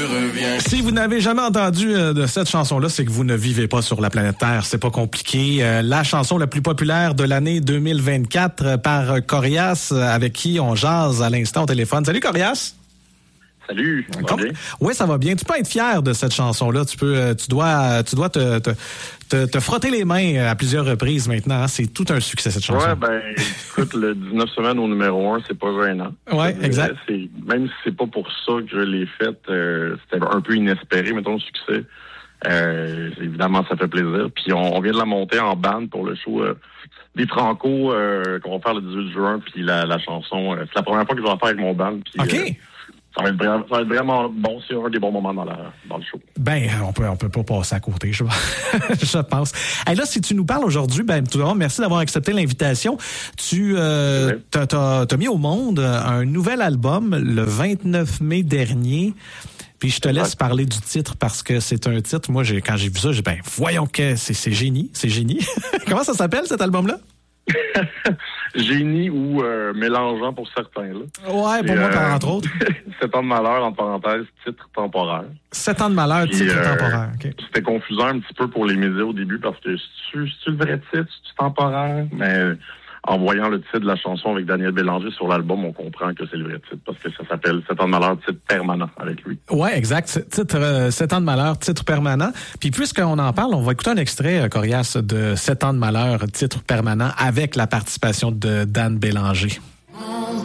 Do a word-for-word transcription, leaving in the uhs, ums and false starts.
reviens. Si vous n'avez jamais entendu euh, de cette chanson-là, c'est que vous ne vivez pas sur la planète Terre. C'est pas compliqué. Euh, la chanson la plus populaire de l'année deux mille vingt-quatre euh, par euh, Corias, euh, avec qui on jase à l'instant au téléphone. Salut Corias! Salut, ça va Comme... bien? Oui, ça va bien. Tu peux être fier de cette chanson-là. Tu peux, euh, tu dois, tu dois te, te, te, te frotter les mains à plusieurs reprises maintenant. Hein. C'est tout un succès, cette chanson. Ouais, ben, écoute, le dix-neuf semaines au numéro un, c'est pas gênant. Ouais, exact. C'est, même si c'est pas pour ça que je l'ai faite, euh, c'était un peu inespéré, mettons, le succès. Euh, évidemment, ça fait plaisir. Puis on, on vient de la monter en bande pour le show euh, des Franco euh, qu'on va faire le dix-huit juin. Puis la, la chanson, euh, c'est la première fois que je vais la faire avec mon band. Puis, OK. Euh, Ça va, être vraiment, ça va être vraiment bon, c'est un des bons moments dans, la, dans le show. Ben, on peut, on peut pas passer à côté, je, je pense. Et là, si tu nous parles aujourd'hui, ben, tout d'abord, merci d'avoir accepté l'invitation. Tu euh, ouais. t'as, t'as, t'as mis au monde un nouvel album le vingt-neuf mai dernier. Puis je te laisse ouais. parler du titre parce que c'est un titre. Moi, j'ai, quand j'ai vu ça, j'ai dit, ben, voyons que c'est, c'est génie, c'est génie. Comment ça s'appelle, cet album-là? Génie ou euh, mélangeant pour certains. Là. Ouais, pour Et, moi, euh, entre autres. Sept ans de malheur, entre parenthèses, titre temporaire. Sept ans de malheur, Puis, titre euh, temporaire. Okay. C'était confusant un petit peu pour les médias au début parce que c'est-tu, c'est-tu le vrai titre, c'est-tu temporaire? Mais en voyant le titre de la chanson avec Daniel Bélanger sur l'album, on comprend que c'est le vrai titre parce que ça s'appelle Sept ans de malheur, titre permanent avec lui. Ouais, exact. Titre euh, Sept ans de malheur, titre permanent. Puis puisqu'on en parle, on va écouter un extrait, euh, Corias, de Sept ans de malheur, titre permanent avec la participation de Dan Bélanger.